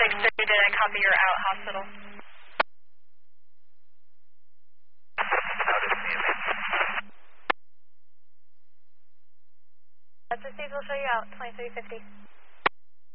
6-3, did I copy your out hospital? That's received, we'll show you out, 2350.